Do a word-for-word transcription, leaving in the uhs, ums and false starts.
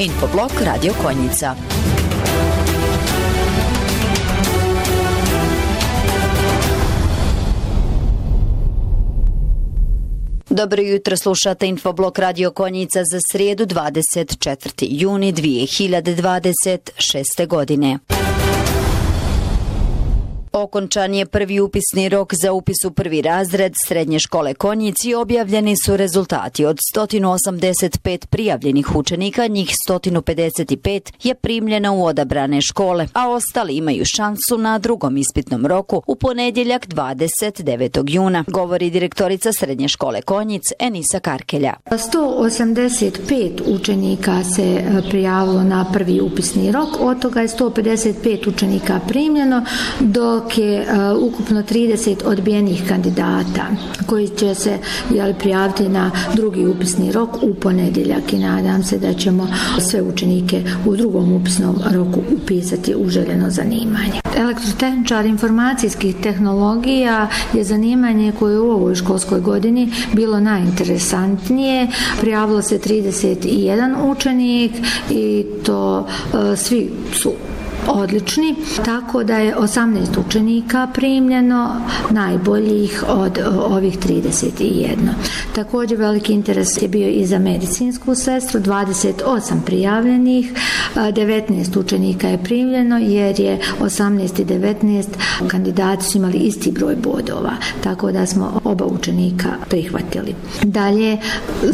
Infoblog Radio Konjica. Dobro jutro, slušate Infoblog Radio Konjica za srijedu dvadeset četvrti juni dvije hiljade dvadeset šeste. godine. Okončan je prvi upisni rok za upis u prvi razred Srednje škole Konjic i objavljeni su rezultati. Od sto osamdeset pet prijavljenih učenika, njih sto pedeset pet je primljeno u odabrane škole, a ostali imaju šansu na drugom ispitnom roku u ponedjeljak dvadeset devetog juna, govori direktorica Srednje škole Konjic Enisa Karkelja. sto osamdeset pet učenika se prijavilo na prvi upisni rok, od toga je sto pedeset pet učenika primljeno, dok je uh, ukupno trideset odbijenih kandidata koji će se jel, prijaviti na drugi upisni rok u ponedjeljak i nadam se da ćemo sve učenike u drugom upisnom roku upisati u željeno zanimanje. Elektrotehničar informacijskih tehnologija je zanimanje koje u ovoj školskoj godini bilo najinteresantnije. Prijavilo se trideset jedan učenik i to uh, svi su odlični, tako da je osamnaest učenika primljeno, najboljih od ovih trideset jedan. Također veliki interes je bio i za medicinsku sestru, dvadeset osam prijavljenih, devetnaest učenika je primljeno jer je osamnaest i devetnaest kandidati su imali isti broj bodova, tako da smo oba učenika prihvatili. Dalje,